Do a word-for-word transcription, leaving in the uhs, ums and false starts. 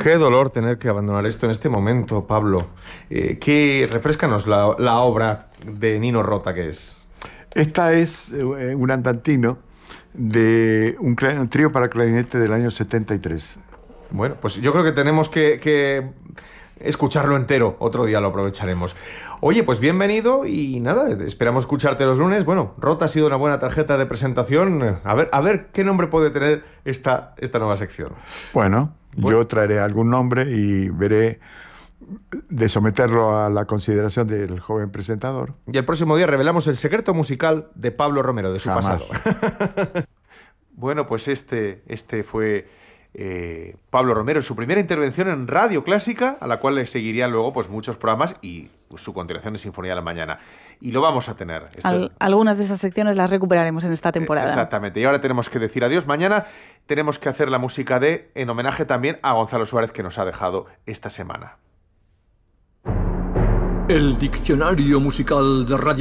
Qué dolor tener que abandonar esto en este momento, Pablo. Eh, ¿qué, refréscanos la, la obra de Nino Rota que es. Esta es eh, un andantino de un, cl- un trío para clarinete del año setenta y tres. Bueno, pues yo creo que tenemos que, que escucharlo entero. Otro día lo aprovecharemos. Oye, pues bienvenido y nada, esperamos escucharte los lunes. Bueno, Rota ha sido una buena tarjeta de presentación. A ver, a ver qué nombre puede tener esta, esta nueva sección. Bueno, bueno, yo traeré algún nombre y veré de someterlo a la consideración del joven presentador. Y el próximo día revelamos el secreto musical de Pablo Romero, de su Jamás. pasado. Bueno, pues este, este fue eh, Pablo Romero, su primera intervención en Radio Clásica, a la cual le seguirían luego pues, muchos programas y pues, su continuación de Sinfonía de la Mañana. Y lo vamos a tener. Esto... Al, algunas de esas secciones las recuperaremos en esta temporada. Exactamente. Y ahora tenemos que decir adiós. Mañana tenemos que hacer la música de, en homenaje también a Gonzalo Suárez, que nos ha dejado esta semana. El diccionario musical de Radio